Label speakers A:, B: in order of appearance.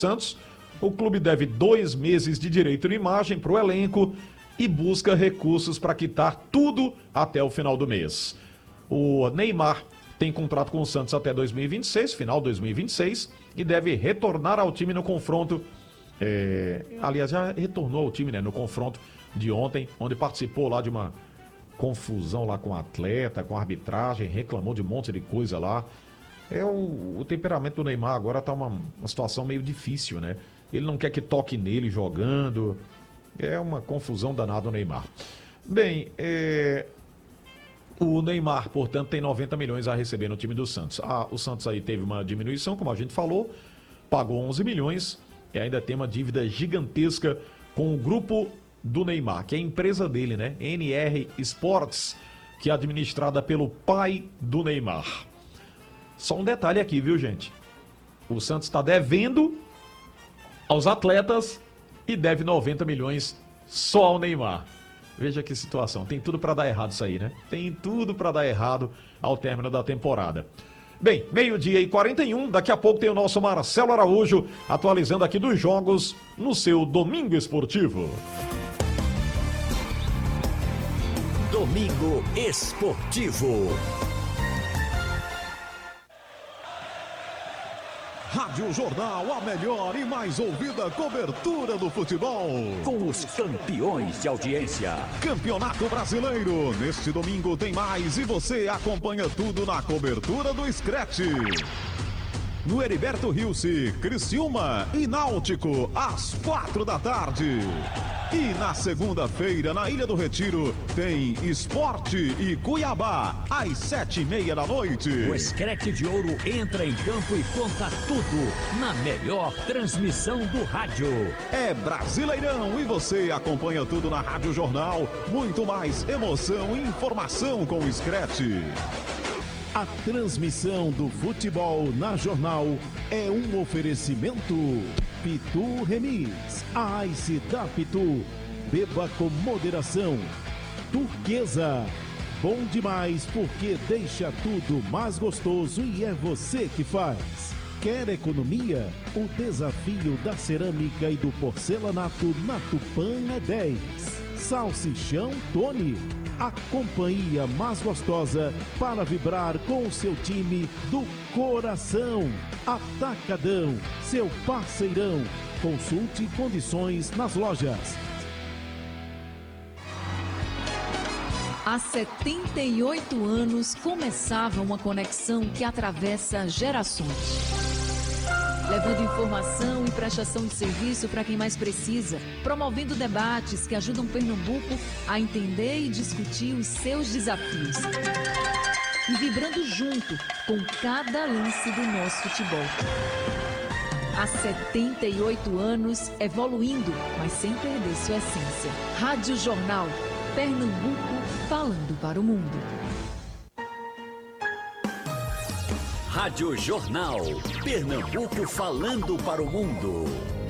A: Santos, o clube deve 2 meses de direito de imagem para o elenco e busca recursos para quitar tudo até o final do mês. O Neymar tem contrato com o Santos até 2026, final de 2026, e deve retornar ao time no confronto. Aliás, já retornou ao time, né, no confronto de ontem, onde participou lá de uma confusão lá com o atleta, com a arbitragem, reclamou de um monte de coisa lá. O temperamento do Neymar agora está uma situação meio difícil, né? Ele não quer que toque nele jogando. É uma confusão danada o Neymar. Bem, o Neymar, portanto, tem 90 milhões a receber no time do Santos. O Santos aí teve uma diminuição, como a gente falou, pagou 11 milhões e ainda tem uma dívida gigantesca com o grupo do Neymar, que é a empresa dele, né? NR Sports, que é administrada pelo pai do Neymar. Só um detalhe aqui, viu, gente? O Santos está devendo aos atletas e deve 90 milhões só ao Neymar. Veja que situação. Tem tudo para dar errado isso aí, né? Tem tudo para dar errado ao término da temporada. Bem, 12h41, daqui a pouco tem o nosso Marcelo Araújo atualizando aqui dos jogos no seu Domingo Esportivo.
B: Domingo Esportivo.
C: Rádio Jornal, a melhor e mais ouvida cobertura do futebol.
B: Com os campeões de audiência.
C: Campeonato Brasileiro. Neste domingo tem mais e você acompanha tudo na cobertura do Scratch. No Heriberto Rilse, Criciúma e Náutico, às 4 da tarde. E na segunda-feira, na Ilha do Retiro, tem Sport e Cuiabá, às 7h30 da noite.
B: O Scratch de Ouro entra em campo e conta tudo na melhor transmissão do rádio.
C: É Brasileirão e você acompanha tudo na Rádio Jornal. Muito mais emoção e informação com o Scratch.
D: A transmissão do futebol na Jornal é um oferecimento Pitu Remis, a Ice da Pitu. Beba com moderação. Turquesa, bom demais porque deixa tudo mais gostoso e é você que faz. Quer economia? O desafio da cerâmica e do porcelanato na Tupã é 10. Salsichão Tony, a companhia mais gostosa para vibrar com o seu time do coração. Atacadão, seu parceirão. Consulte condições nas lojas.
E: Há 78 anos começava uma conexão que atravessa gerações. Levando informação e prestação de serviço para quem mais precisa, promovendo debates que ajudam Pernambuco a entender e discutir os seus desafios. E vibrando junto com cada lance do nosso futebol. Há 78 anos evoluindo, mas sem perder sua essência. Rádio Jornal, Pernambuco falando para o mundo.
B: Rádio Jornal, Pernambuco falando para o mundo.